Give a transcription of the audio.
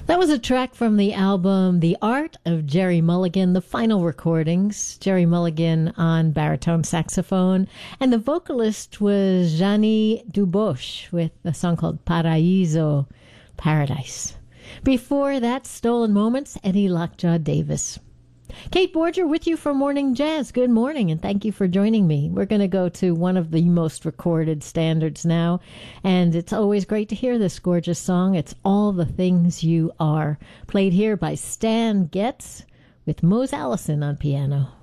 That was a track from the album The Art of Jerry Mulligan, the final recordings. Jerry Mulligan on baritone saxophone. And the vocalist was Janie Dubois with a song called Paraíso, Paradise. Before that, Stolen Moments, Eddie Lockjaw Davis. Kate Borger with you for Morning Jazz. Good morning, and thank you for joining me. We're going to go to one of the most recorded standards now, and it's always great to hear this gorgeous song. It's All the Things You Are, played here by Stan Getz with Mose Allison on piano.